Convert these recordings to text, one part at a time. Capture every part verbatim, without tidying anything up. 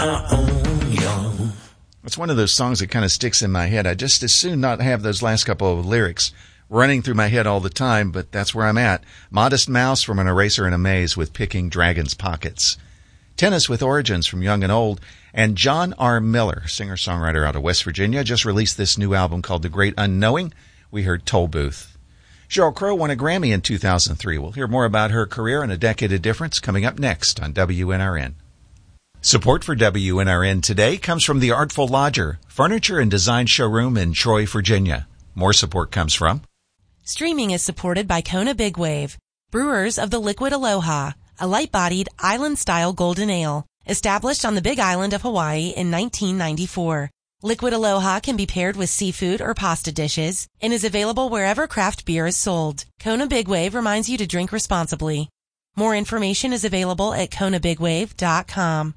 I own you. It's one of those songs that kind of sticks in my head. I just as soon not have those last couple of lyrics running through my head all the time, but that's where I'm at. Modest Mouse from An Eraser in a Maze with Picking Dragon's Pockets. Tennis with Origins from Young and Old. And John R. Miller, singer-songwriter out of West Virginia, just released this new album called The Great Unknowing. We heard Toll Booth. Sheryl Crow won a Grammy in two thousand three. We'll hear more about her career and a decade of difference coming up next on W N R N. Support for W N R N today comes from The Artful Lodger, furniture and design showroom in Troy, Virginia. More support comes from... Streaming is supported by Kona Big Wave, brewers of the Liquid Aloha, a light-bodied, island-style golden ale, established on the Big Island of Hawaii in nineteen ninety-four. Liquid Aloha can be paired with seafood or pasta dishes and is available wherever craft beer is sold. Kona Big Wave reminds you to drink responsibly. More information is available at kona big wave dot com.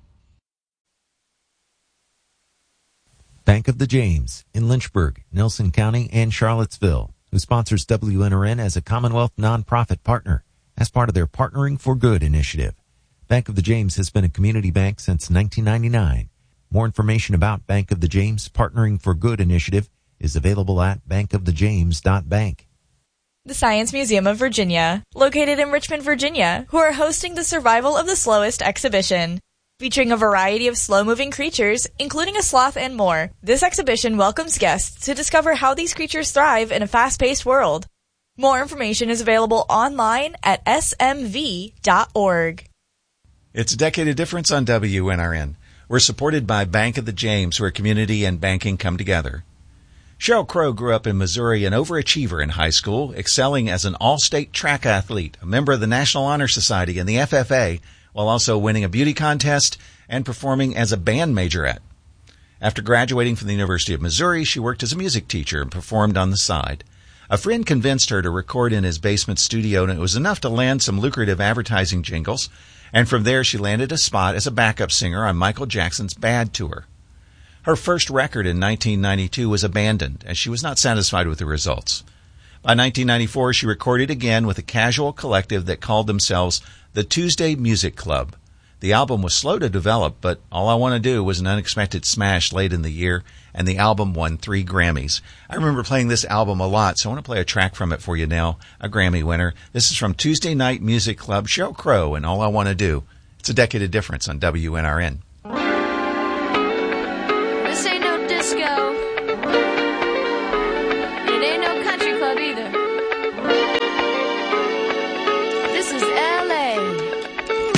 Bank of the James in Lynchburg, Nelson County, and Charlottesville, who sponsors W N R N as a Commonwealth nonprofit partner as part of their Partnering for Good initiative. Bank of the James has been a community bank since nineteen ninety-nine. More information about Bank of the James Partnering for Good initiative is available at bank of the james dot bank. The Science Museum of Virginia, located in Richmond, Virginia, who are hosting the Survival of the Slowest exhibition. Featuring a variety of slow-moving creatures, including a sloth and more, this exhibition welcomes guests to discover how these creatures thrive in a fast-paced world. More information is available online at s m v dot org. It's a decade of difference on W N R N. We're supported by Bank of the James, where community and banking come together. Sheryl Crow grew up in Missouri, an overachiever in high school, excelling as an all-state track athlete, a member of the National Honor Society and the F F A, while also winning a beauty contest and performing as a band majorette. After graduating from the University of Missouri, she worked as a music teacher and performed on the side. A friend convinced her to record in his basement studio, and it was enough to land some lucrative advertising jingles. And from there, she landed a spot as a backup singer on Michael Jackson's Bad tour. Her first record in nineteen ninety-two was abandoned, as she was not satisfied with the results. By nineteen ninety-four, she recorded again with a casual collective that called themselves the Tuesday Music Club. The album was slow to develop, but All I Want to Do was an unexpected smash late in the year, and the album won three Grammys. I remember playing this album a lot, so I want to play a track from it for you now, a Grammy winner. This is from Tuesday Night Music Club, Sheryl Crow, and All I Want to Do. It's a decade of difference on W N R N.